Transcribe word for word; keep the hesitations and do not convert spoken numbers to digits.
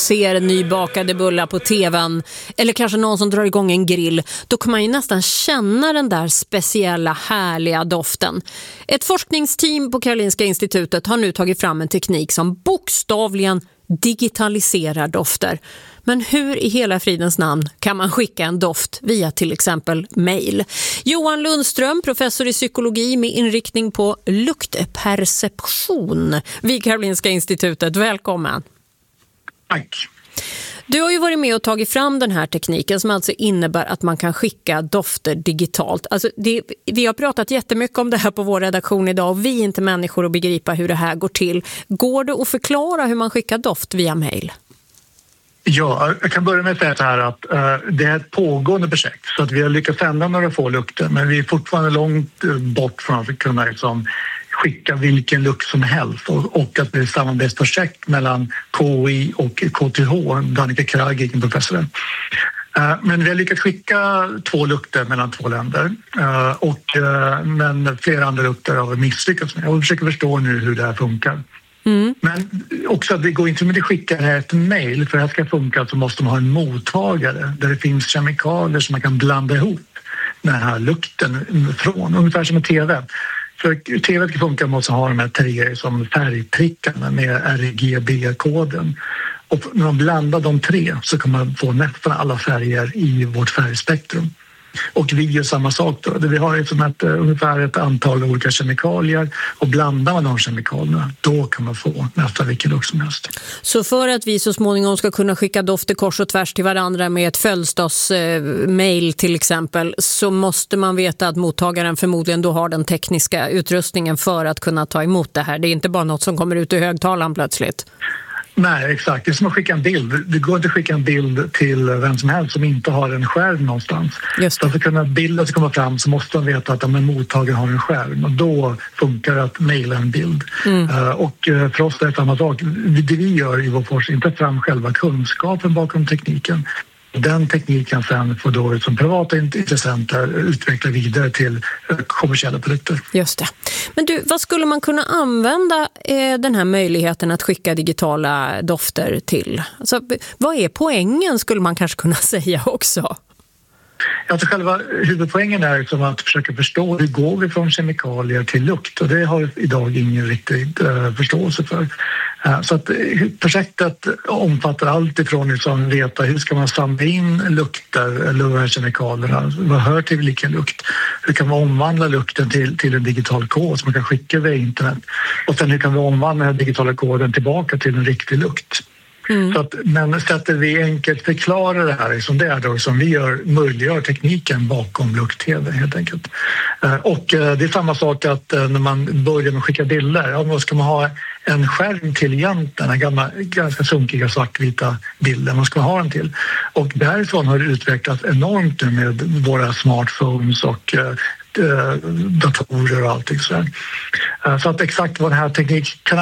ser nybakade bullar på tvn eller kanske någon som drar igång en grill, då kan man ju nästan känna den där speciella härliga doften. Ett forskningsteam på Karolinska institutet har nu tagit fram en teknik som bokstavligen digitaliserar dofter. Men hur i hela fridens namn kan man skicka en doft via till exempel mejl? Johan Lundström, professor i psykologi med inriktning på luktperception vid Karolinska institutet. Välkommen. Tack. Du har ju varit med och tagit fram den här tekniken som alltså innebär att man kan skicka dofter digitalt. Alltså det, vi har pratat jättemycket om det här på vår redaktion idag och vi är inte människor att begripa hur det här går till. Går det att förklara hur man skickar doft via mejl? Ja, jag kan börja med att säga så här att uh, det är ett pågående projekt så att vi har lyckats sända några få lukter men vi är fortfarande långt bort från att kunna liksom skicka vilken lukt som helst och, och att det är ett samarbetsprojekt mellan K I och K T H, Danica Kragik, en professor. Uh, men vi har lyckats skicka två lukter mellan två länder uh, och, uh, men flera andra lukter har vi misslyckats med. Jag försöker förstå nu hur det här funkar. Mm. Men också att det går inte med att skicka det här ett mejl. För att det här ska funka så måste man ha en mottagare där det finns kemikalier som man kan blanda ihop den här lukten från. Ungefär som en tv. För tv ska funka måste ha de här tre som färgprickarna med R G B-koden. Och när man blandar de tre så kan man få nästan alla färger i vårt färgspektrum. Och vi gör samma sak då. Vi har liksom ett, ungefär ett antal olika kemikalier och blandar man de kemikalierna, då kan man få nästan vilken lukt som helst. Så för att vi så småningom ska kunna skicka dofter kors och tvärs till varandra med ett födelsedagsmail till exempel, så måste man veta att mottagaren förmodligen då har den tekniska utrustningen för att kunna ta emot det här. Det är inte bara något som kommer ut i högtalaren plötsligt. Nej, exakt. Det är som att skicka en bild. Det går inte att skicka en bild till vem som helst som inte har en skärm någonstans. Just det. Så för att kunna bilden ska komma fram så måste man veta att om mottagaren har en skärm. Och då funkar det att mejla en bild. Mm. Uh, och för oss är det samma sak. Det vi gör i vår forskning är att ta fram själva kunskapen bakom tekniken. Den tekniken sen får då som privata intressenter utveckla vidare till kommersiella produkter. Just det. Men du, vad skulle man kunna använda eh, den här möjligheten att skicka digitala dofter till? Alltså, vad är poängen skulle man kanske kunna säga också? Alltså själva huvudpoängen är liksom att försöka förstå hur går vi från kemikalier till lukt och det har idag ingen riktig uh, förståelse för. Uh, så att projektet omfattar allt ifrån liksom veta hur ska man samla in lukter eller de här kemikalierna, vad hör till vilken lukt, hur kan man omvandla lukten till, till en digital kod som man kan skicka via internet och sen hur kan vi omvandla den digitala koden tillbaka till en riktig lukt. Mm. Så att, men sättet vi enkelt förklarar det här som det är då som vi gör, möjliggör tekniken bakom lukt-tv helt enkelt. Och det är samma sak att när man börjar med att skicka bilder, ja, då ska man ha en skärm till egentligen, en gamla, ganska sunkiga svartvita bilder, man ska ha den till. Och därifrån har det utvecklats enormt nu med våra smartphones och datorer och allting sådär. Så att exakt vad den här tekniken kan